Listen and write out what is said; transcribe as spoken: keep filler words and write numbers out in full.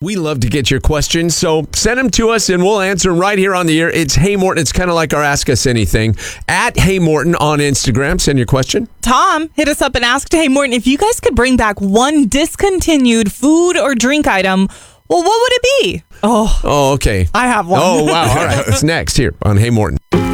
We love to get your questions, so send them to us and we'll answer them right here on the air. It's Hey Morton. It's kind of like our Ask Us Anything. At Hey Morton on Instagram. Send your question. Tom hit us up and asked, hey, Morton, if you guys could bring back one discontinued food or drink item, well, what would it be? Oh, Oh, okay. I have one. Oh, wow. All right. It's next here on Hey Morton.